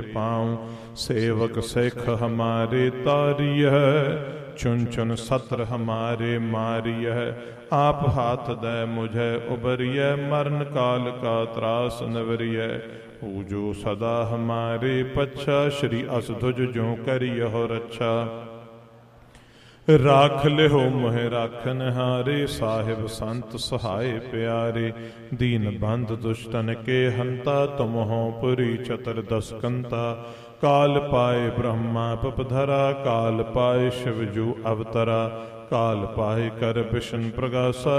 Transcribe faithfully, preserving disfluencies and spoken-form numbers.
पाऊं। सेवक सिख हमारे तारिय, चुन चुन सत्र हमारे मारिय। आप हाथ दे मुझे उबरिय, मरण काल का त्रास नवरिय। पूजो सदा हमारे पच्छा, श्री असधुज जो करियो रक्षा। राख लिहो मोहे राखन हारे, साहिब संत सहाय प्यारे। दीन बंद दुष्टन के हंता, तुम हो पुरी चतुर्दश कंता। काल पाए ब्रह्मा पपधरा, काल पाए शिवजू अवतरा। काल पाए कर विष्णु प्रगासा,